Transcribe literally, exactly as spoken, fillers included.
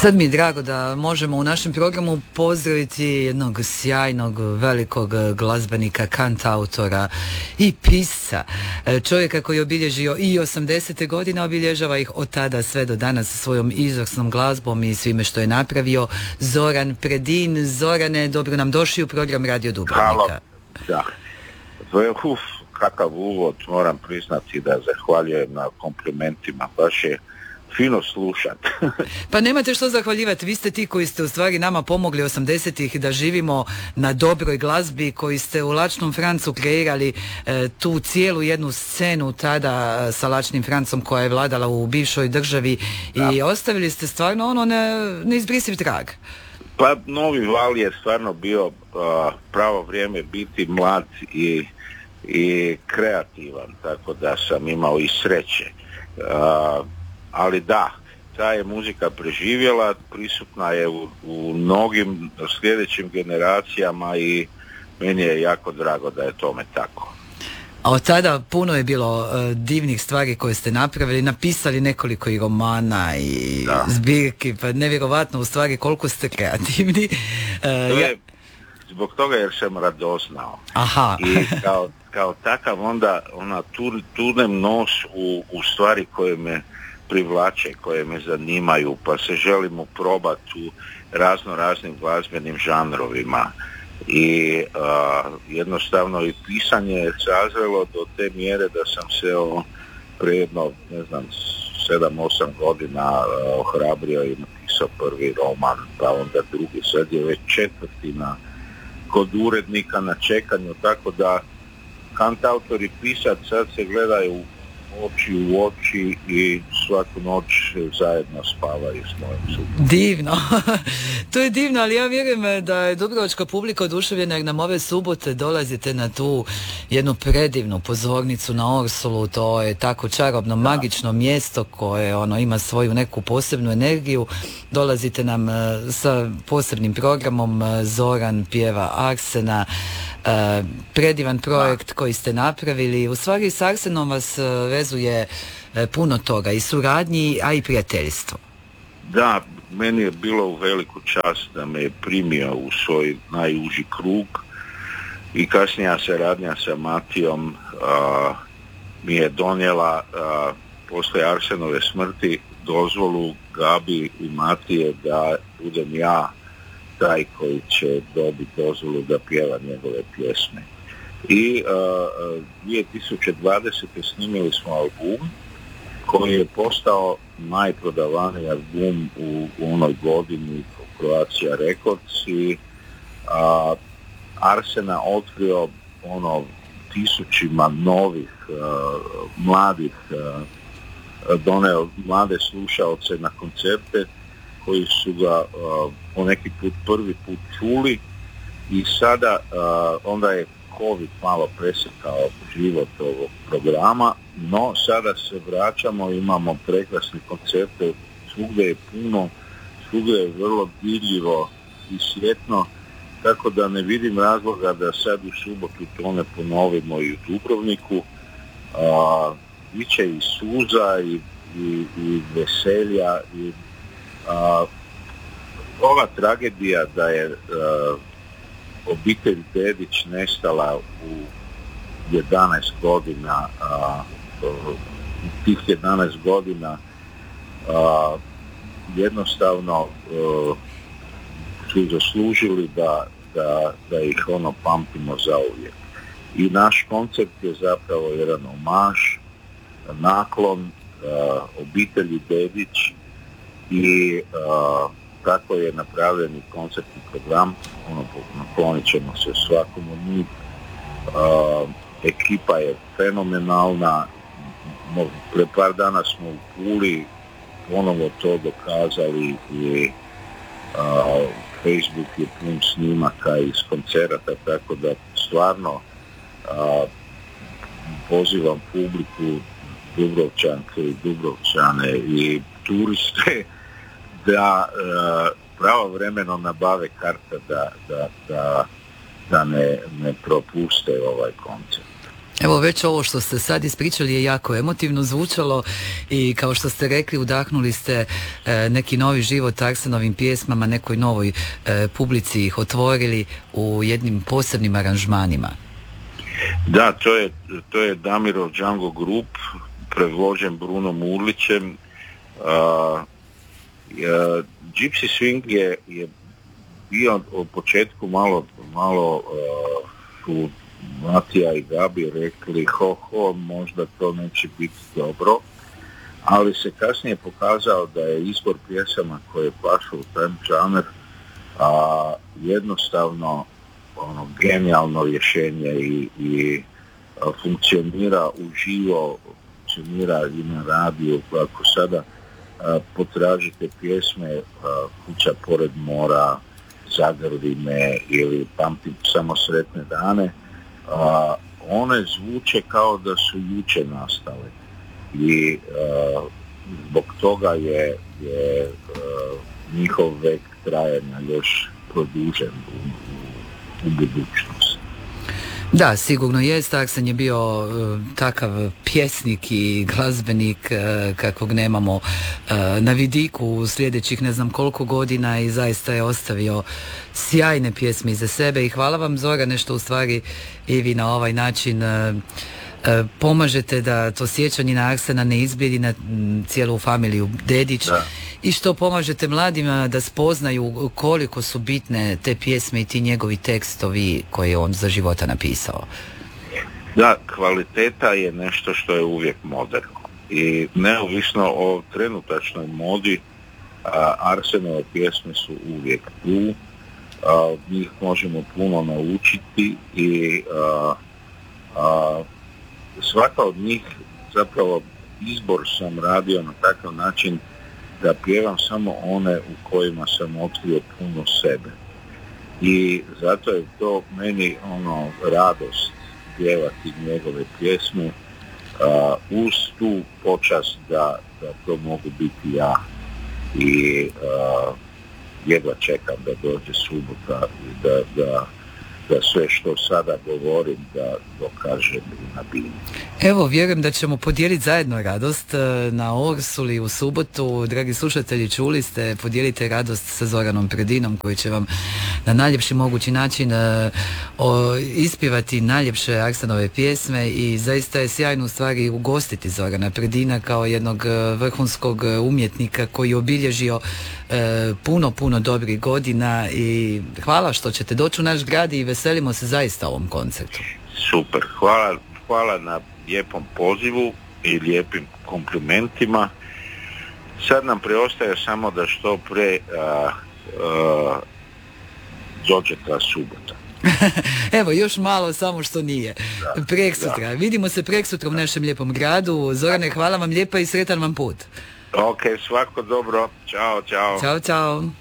Sad mi je drago da možemo u našem programu pozdraviti jednog sjajnog, velikog glazbenika, kantautora i pisca. Čovjeka koji je obilježio i osamdesete godine, obilježava ih od tada sve do danas svojom izvrsnom glazbom i svime što je napravio. Zoran Predin. Zorane, dobro nam došli u program Radio Dubrovnika. Halo, da. To je, uf, kakav uvod, moram priznati da zahvaljujem na komplimentima, baš je fino slušat. Pa nemate što zahvaljivati, vi ste ti koji ste u stvari nama pomogli osamdesetih da živimo na dobroj glazbi, koji ste u Lačnom Francu kreirali e, tu cijelu jednu scenu tada sa Lačnim Francom koja je vladala u bivšoj državi i da. Ostavili ste stvarno ono ne, neizbrisiv trag. Pa Novi val je stvarno bio uh, pravo vrijeme biti mlad i, i kreativan, tako da sam imao i sreće. Uh, ali da, ta je muzika preživjela, prisutna je u, u mnogim sljedećim generacijama i meni je jako drago da je tome tako. A od tada puno je bilo uh, divnih stvari koje ste napravili, napisali nekoliko i romana i da. Zbirki, pa nevjerovatno u stvari koliko ste kreativni. Uh, to je zbog toga jer sam radoznao. Aha. I kao, kao takav onda ona tur, turnem nos u, u stvari koje me privlače, koje me zanimaju, pa se želimo probati u razno raznim glazbenim žanrovima. I uh, jednostavno i pisanje je sazrelo do te mjere da sam se o, prije jedno, ne znam, sedam osam godina uh, ohrabrio i napisao prvi roman, pa onda drugi, sad je već četvrti na, kod urednika na čekanju, tako da kantautor i pisac sad se gledaju oči u oči i svaku noć zajedno spavaju s mojim suprugom. Divno. To je divno, ali ja vjerujem da je dubrovačka publika oduševljena jer nam ove subote dolazite na tu jednu predivnu pozornicu na Orsulu. To je tako čarobno, da. Magično mjesto koje ono ima svoju neku posebnu energiju. Dolazite nam uh, sa posebnim programom, uh, Zoran pjeva Arsena. Uh, predivan projekt da. Koji ste napravili. U stvari s Arsenom vas uh, vezuje uh, puno toga i suradnji, a i prijateljstvo. Da, meni je bilo u veliku čast da me je primio u svoj najuži krug i kasnija saradnja sa Matijom uh, mi je donijela uh, poslije Arsenove smrti dozvolu Gabi i Matije da budem ja taj koji će dobiti dozvolu da pjeva njegove pjesme. I uh, dvije tisuće dvadesete snimili smo album koji je postao najprodavaniji album u, u onoj godini Croatia Records i uh, Arsena otkrio ono tisućima novih uh, mladih uh, doneo mlade slušaoce na koncerte koji su ga uh, po neki put prvi put čuli i sada uh, onda je COVID malo presjekao život ovog programa, no sada se vraćamo, imamo prekrasne koncerte, svugdje je puno, svugdje je vrlo dirljivo i svjetno, tako da ne vidim razloga da sad u subotu to ne ponovimo i u Dubrovniku. Uh, biće i suza i, i, i veselja i Uh, ova tragedija da je uh, obitelj Dedić nestala u jedanaest godina, uh, tih jedanaest godina uh, jednostavno uh, su zaslužili da, da, da ih ono pamtimo zauvijek. I naš koncept je zapravo jedan omaž, naklon uh, obitelji Dedić i uh, tako je napravljeni koncertni program, ono, naklonit ćemo se svakom od njih. Uh, ekipa je fenomenalna, pre par dana smo u Puli ponovo to dokazali i uh, Facebook je pun snimaka iz koncerata, tako da stvarno uh, pozivam publiku, Dubrovčanke i Dubrovčane i turiste da uh, pravovremeno nabave karte da, da, da, da ne, ne propuste ovaj koncert. Evo, već ovo što ste sad ispričali je jako emotivno zvučalo i kao što ste rekli, udahnuli ste e, neki novi život Arsenovim pjesmama, nekoj novoj e, publici ih otvorili u jednim posebnim aranžmanima. Da, to je, to je Damirov Django Group, predvođen Brunom Urlićem. Uh, uh, Gypsy Swing je, je bio od početku malo, malo uh, su Matija i Gabi rekli ho ho, možda to neće biti dobro, ali se kasnije pokazao da je izbor pjesama koje pašu u taj žanr a, jednostavno ono, genijalno rješenje i, i a, funkcionira uživo, funkcionira i na radiju. Ako sada a, potražite pjesme a, Kuća pored mora, Zagrli me ili Pamtim samo sretne dane, a, one zvuče kao da su juče nastale i a, zbog toga je, je a, njihov vek trajanja još produžen u, u, u budućnosti. Da, sigurno jest. Arsen je bio uh, takav pjesnik i glazbenik uh, kakvog nemamo uh, na vidiku u sljedećih ne znam koliko godina i zaista je ostavio sjajne pjesme iza sebe i hvala vam, Zorane, što u stvari i vi na ovaj način uh, uh, pomažete da to sjećanje na Arsena ne izbljedi na m, cijelu familiju Dedić. Da. I što pomažete mladima da spoznaju koliko su bitne te pjesme i ti njegovi tekstovi koje je on za života napisao. Da, kvaliteta je nešto što je uvijek moderno i neovisno o trenutačnoj modi, a, Arsenove pjesme su uvijek tu, a, od njih možemo puno naučiti i a, a, svaka od njih, zapravo izbor sam radio na takav način da pjevam samo one u kojima sam otkrio puno sebe. I zato je to meni ono radost pjevati njegove pjesme uh, uz tu počast da, da to mogu biti ja. I uh, jedva čekam da dođe subota i da, da da sve što sada govorim da dokažem i na bini. Evo, vjerujem da ćemo podijeliti zajedno radost na Orsuli u subotu. Dragi slušatelji, čuli ste, podijelite radost sa Zoranom Predinom koji će vam na najljepši mogući način uh, o, ispjevati najljepše Arsenove pjesme i zaista je sjajno u stvari ugostiti Zorana Predina kao jednog vrhunskog umjetnika koji je obilježio uh, puno, puno dobrih godina i hvala što ćete doći u naš grad i veselimo se zaista ovom koncertu. Super, hvala, hvala na lijepom pozivu i lijepim komplimentima. Sad nam preostaje samo da što pre uh, uh, dođe ta subota. Evo, još malo, samo što nije. Da, preksutra. Da. Vidimo se preksutra u našem lijepom gradu. Zorane, hvala vam lijepa i sretan vam put. Ok, svako dobro. Ćao, čao. Ćao, čao.